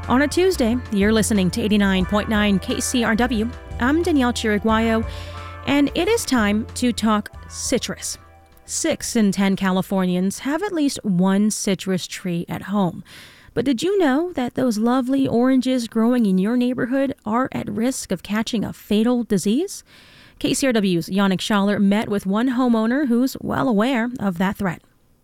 On a Tuesday, you're listening to 89.9 KCRW. I'm Danielle Chiriguayo, and it is time to talk citrus. 6 in 10 Californians have at least one citrus tree at home. But did you know that those lovely oranges growing in your neighborhood are at risk of catching a fatal disease? KCRW's Yannick Schaller met with one homeowner who's well aware of that threat.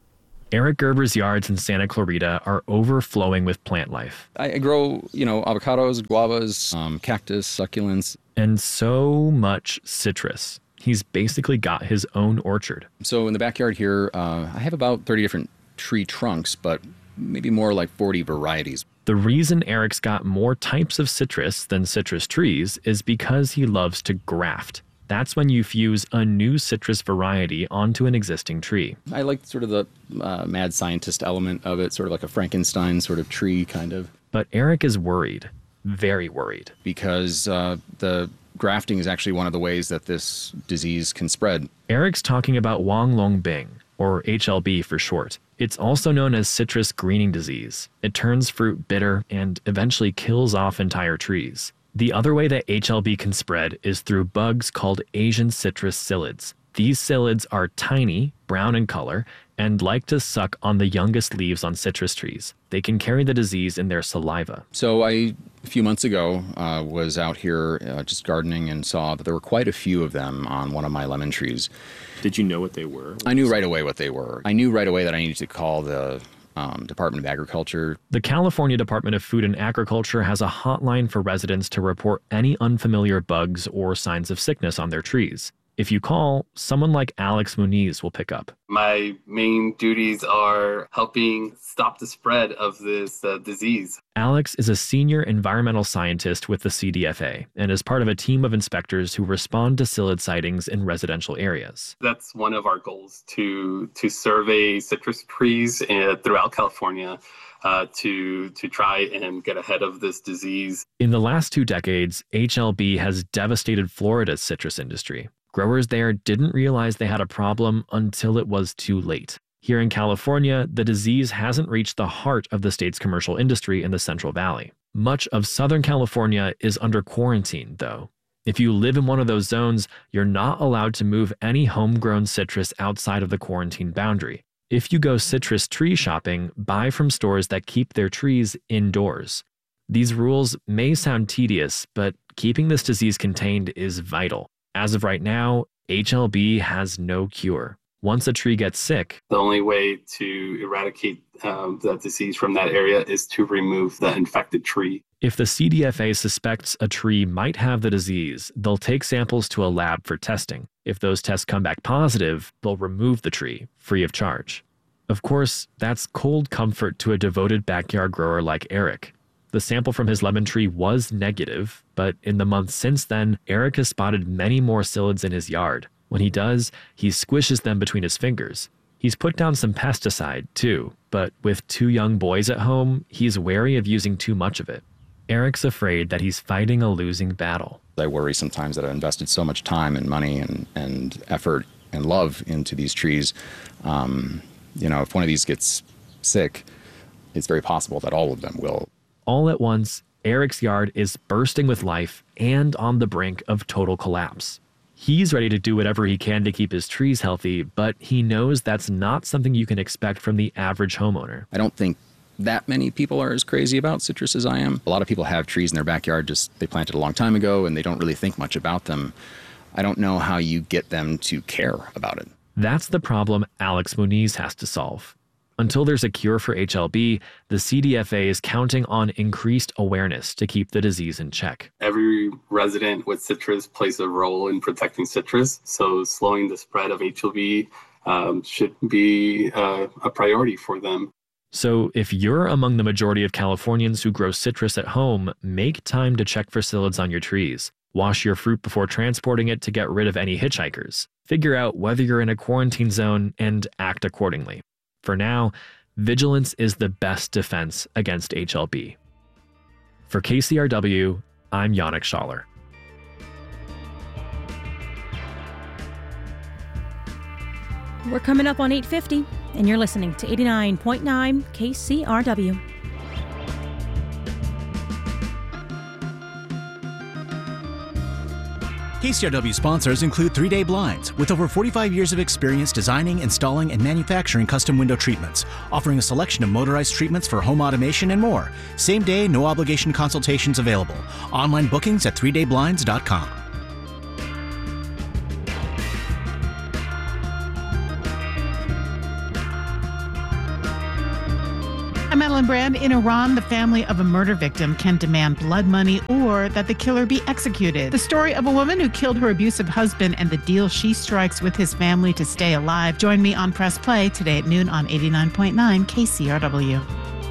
Eric Gerber's yards in Santa Clarita are overflowing with plant life. I grow, avocados, guavas, cactus, succulents. And so much citrus. He's basically got his own orchard. So in the backyard here, I have about 30 different tree trunks, but maybe more like 40 varieties. The reason Eric's got more types of citrus than citrus trees is because he loves to graft. That's when you fuse a new citrus variety onto an existing tree. I like sort of the mad scientist element of it, sort of like a Frankenstein sort of tree kind of. But Eric is worried, very worried. Because the grafting is actually one of the ways that this disease can spread. Eric's talking about Huanglongbing, or HLB for short. It's also known as citrus greening disease. It turns fruit bitter and eventually kills off entire trees. The other way that HLB can spread is through bugs called Asian citrus psyllids. These psyllids are tiny, brown in color, and like to suck on the youngest leaves on citrus trees. They can carry the disease in their saliva. So a few months ago, was out here just gardening and saw that there were quite a few of them on one of my lemon trees. Did you know what they were? I knew right away what they were. I knew right away that I needed to call the Department of Agriculture. The California Department of Food and Agriculture has a hotline for residents to report any unfamiliar bugs or signs of sickness on their trees. If you call, someone like Alex Muniz will pick up. My main duties are helping stop the spread of this disease. Alex is a senior environmental scientist with the CDFA and is part of a team of inspectors who respond to psyllid sightings in residential areas. That's one of our goals, to survey citrus trees throughout California to try and get ahead of this disease. In the last 2 decades, HLB has devastated Florida's citrus industry. Growers there didn't realize they had a problem until it was too late. Here in California, the disease hasn't reached the heart of the state's commercial industry in the Central Valley. Much of Southern California is under quarantine, though. If you live in one of those zones, you're not allowed to move any homegrown citrus outside of the quarantine boundary. If you go citrus tree shopping, buy from stores that keep their trees indoors. These rules may sound tedious, but keeping this disease contained is vital. As of right now, HLB has no cure. Once a tree gets sick, the only way to eradicate the disease from that area is to remove the infected tree. If the CDFA suspects a tree might have the disease, they'll take samples to a lab for testing. If those tests come back positive, they'll remove the tree, free of charge. Of course, that's cold comfort to a devoted backyard grower like Eric. The sample from his lemon tree was negative, but in the months since then, Eric has spotted many more psyllids in his yard. When he does, he squishes them between his fingers. He's put down some pesticide, too, but with 2 young boys at home, he's wary of using too much of it. Eric's afraid that he's fighting a losing battle. I worry sometimes that I've invested so much time and money and effort and love into these trees. If one of these gets sick, it's very possible that all of them will. All at once, Eric's yard is bursting with life and on the brink of total collapse. He's ready to do whatever he can to keep his trees healthy, but he knows that's not something you can expect from the average homeowner. I don't think that many people are as crazy about citrus as I am. A lot of people have trees in their backyard, they planted a long time ago and they don't really think much about them. I don't know how you get them to care about it. That's the problem Alex Muniz has to solve. Until there's a cure for HLB, the CDFA is counting on increased awareness to keep the disease in check. Every resident with citrus plays a role in protecting citrus, so slowing the spread of HLB should be a priority for them. So if you're among the majority of Californians who grow citrus at home, make time to check for psyllids on your trees. Wash your fruit before transporting it to get rid of any hitchhikers. Figure out whether you're in a quarantine zone and act accordingly. For now, vigilance is the best defense against HLB. For KCRW, I'm Yannick Schaller. We're coming up on 8:50, and you're listening to 89.9 KCRW. KCRW sponsors include 3 Day Blinds, with over 45 years of experience designing, installing, and manufacturing custom window treatments, offering a selection of motorized treatments for home automation and more. Same day, no obligation consultations available. Online bookings at 3dayblinds.com. I'm Madeline Brand. In Iran, the family of a murder victim can demand blood money or that the killer be executed. The story of a woman who killed her abusive husband and the deal she strikes with his family to stay alive. Join me on Press Play today at noon on 89.9 KCRW.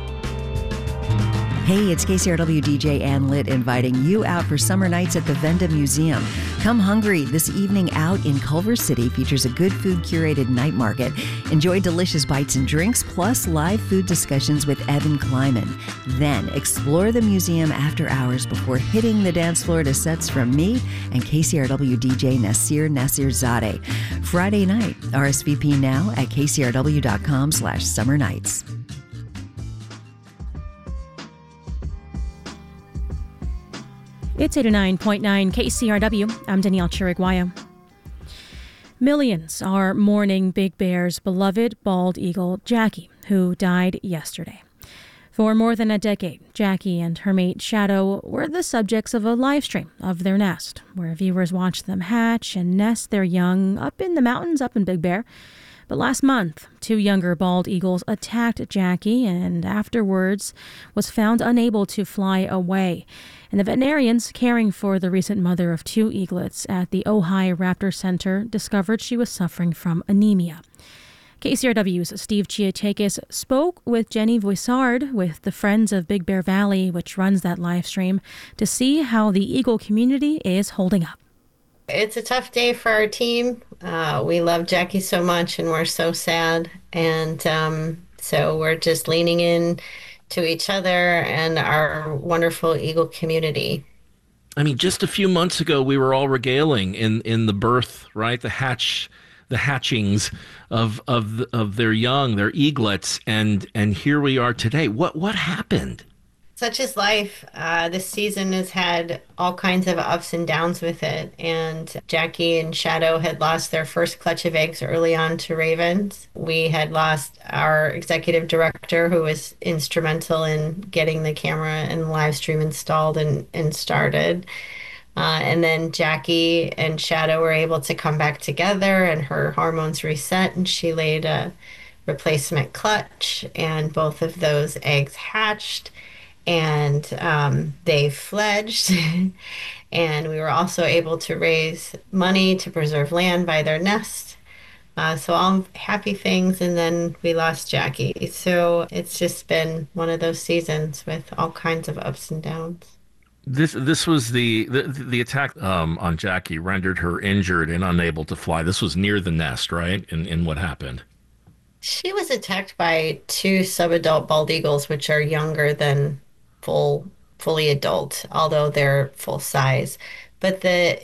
Hey, it's KCRW DJ Ann Litt inviting you out for summer nights at the Venda Museum. Come hungry. This evening out in Culver City features a good food curated night market. Enjoy delicious bites and drinks, plus live food discussions with Evan Kleiman. Then explore the museum after hours before hitting the dance floor to sets from me and KCRW DJ Nasir Nasirzadeh. Friday night, RSVP now at kcrw.com/summer nights. It's 89.9 KCRW. I'm Danielle Chiriguayo. Millions are mourning Big Bear's beloved bald eagle, Jackie, who died yesterday. For more than a decade, Jackie and her mate Shadow were the subjects of a live stream of their nest, where viewers watched them hatch and nest their young up in the mountains up in Big Bear. But last month, 2 younger bald eagles attacked Jackie and afterwards was found unable to fly away. And the veterinarians caring for the recent mother of 2 eaglets at the Ojai Raptor Center discovered she was suffering from anemia. KCRW's Steve Chiatakis spoke with Jenny Voisard with the Friends of Big Bear Valley, which runs that live stream, to see how the eagle community is holding up. It's a tough day for our team. We love Jackie so much and we're so sad. And so we're just leaning in to each other and our wonderful eagle community. I mean, just a few months ago, we were all regaling in the birth, right? The hatchings of their young, their eaglets. And here we are today. What happened? Such is life. This season has had all kinds of ups and downs with it. And Jackie and Shadow had lost their first clutch of eggs early on to ravens. We had lost our executive director, who was instrumental in getting the camera and live stream installed and started. And then Jackie and Shadow were able to come back together and her hormones reset and she laid a replacement clutch and both of those eggs hatched. And they fledged, and we were also able to raise money to preserve land by their nest. So all happy things, and then we lost Jackie. So it's just been one of those seasons with all kinds of ups and downs. This was the attack on Jackie rendered her injured and unable to fly. This was near the nest, right? In what happened? She was attacked by 2 subadult bald eagles, which are younger than fully adult, although they're full size. But the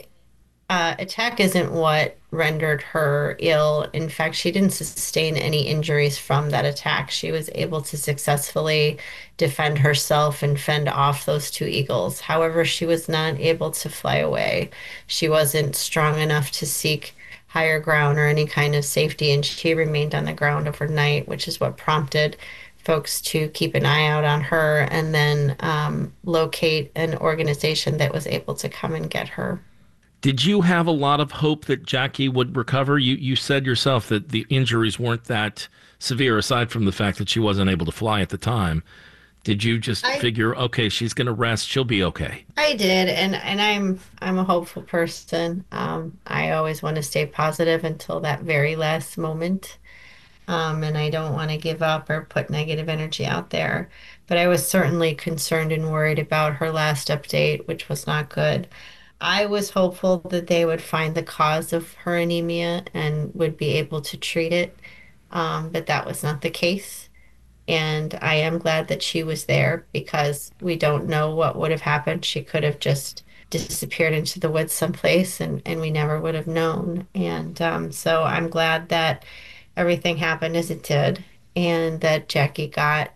attack isn't what rendered her ill. In fact, she didn't sustain any injuries from that attack. She was able to successfully defend herself and fend off those 2 eagles. However, she was not able to fly away. She wasn't strong enough to seek higher ground or any kind of safety, and she remained on the ground overnight, which is what prompted folks to keep an eye out on her and then locate an organization that was able to come and get her. Did you have a lot of hope that Jackie would recover? You said yourself that the injuries weren't that severe, aside from the fact that she wasn't able to fly at the time. Did you just figure, okay, she's going to rest, she'll be okay? I did, and I'm a hopeful person. I always want to stay positive until that very last moment. And I don't want to give up or put negative energy out there. But I was certainly concerned and worried about her last update, which was not good. I was hopeful that they would find the cause of her anemia and would be able to treat it, but that was not the case. And I am glad that she was there because we don't know what would have happened. She could have just disappeared into the woods someplace and we never would have known. And so I'm glad that everything happened as it did and that Jackie got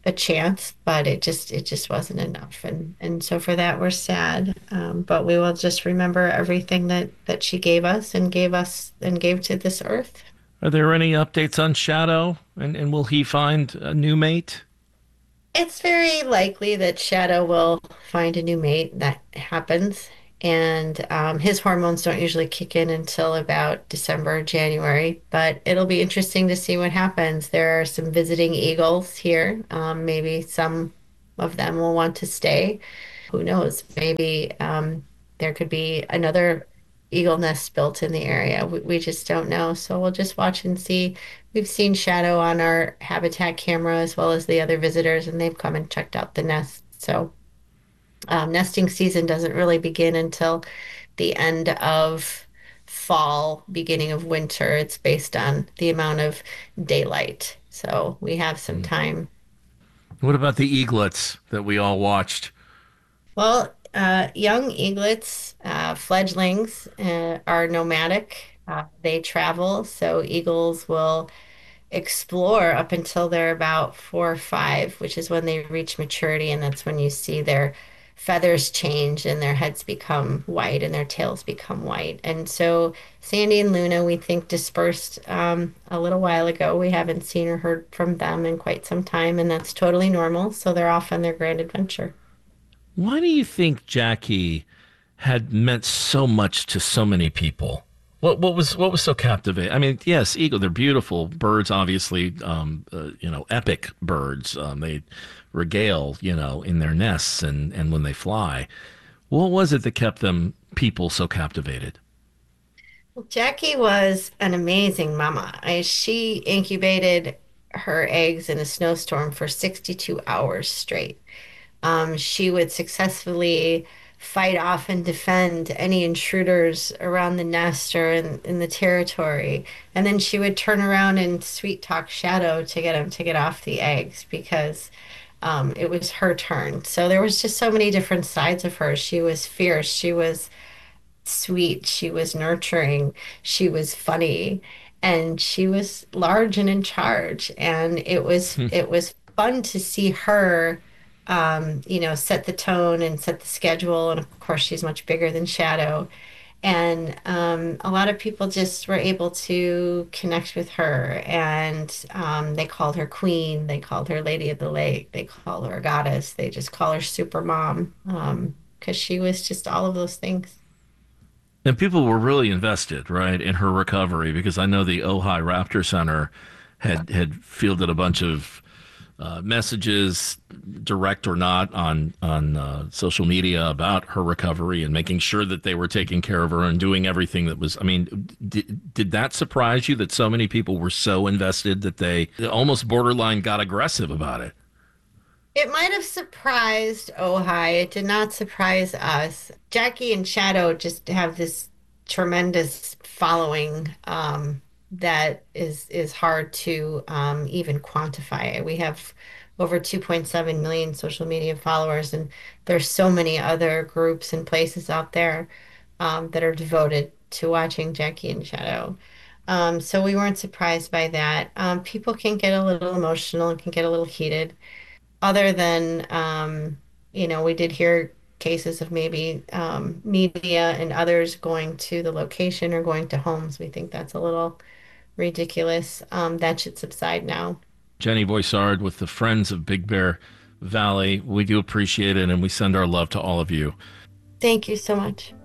a chance, but it just wasn't enough. And so for that, we're sad. But we will just remember everything that she gave us and gave to this earth. Are there any updates on Shadow? And will he find a new mate? It's very likely that Shadow will find a new mate. That happens. And his hormones don't usually kick in until about December, January. But it'll be interesting to see what happens. There are some visiting eagles here. Maybe some of them will want to stay. Who knows? Maybe there could be another eagle nest built in the area. We just don't know. So we'll just watch and see. We've seen Shadow on our habitat camera as well as the other visitors, and they've come and checked out the nest. So nesting season doesn't really begin until the end of fall, beginning of winter. It's based on the amount of daylight. So we have some time. What about the eaglets that we all watched? Well, young eaglets, fledglings, are nomadic. They travel, so eagles will explore up until they're about 4 or 5, which is when they reach maturity, and that's when you see their feathers change and their heads become white and their tails become white. And so Sandy and Luna, we think, dispersed a little while ago. We haven't seen or heard from them in quite some time, and that's totally normal. So they're off on their grand adventure. Why do you think Jackie had meant so much to so many people? What was so captivating? I mean, yes, eagle, they're beautiful birds, obviously, epic birds. They regale, in their nests and when they fly. What was it that kept people so captivated? Well, Jackie was an amazing mama. She incubated her eggs in a snowstorm for 62 hours straight. She would successfully fight off and defend any intruders around the nest or in the territory. And then she would turn around and sweet talk Shadow to get him to get off the eggs because it was her turn. So there was just so many different sides of her. She was fierce. She was sweet. She was nurturing. She was funny. And she was large and in charge. And it was fun to see her set the tone and set the schedule. And of course, she's much bigger than Shadow. And a lot of people just were able to connect with her. And they called her Queen. They called her Lady of the Lake. They call her Goddess. They just call her Super Mom because she was just all of those things. And people were really invested, right, in her recovery because I know the Ojai Raptor Center had fielded a bunch of messages, direct or not, on social media about her recovery and making sure that they were taking care of her and doing everything that was. I mean, did that surprise you that so many people were so invested that they almost borderline got aggressive about it? It might have surprised Ojai. It did not surprise us. Jackie and Shadow just have this tremendous following that is hard to even quantify. We have over 2.7 million social media followers, and there's so many other groups and places out there that are devoted to watching Jackie and Shadow. So we weren't surprised by that. People can get a little emotional and can get a little heated. Other than, we did hear cases of maybe media and others going to the location or going to homes. We think that's a little ridiculous. That should subside now. Jenny Voisard with the Friends of Big Bear Valley. We do appreciate it, and we send our love to all of you. Thank you so much.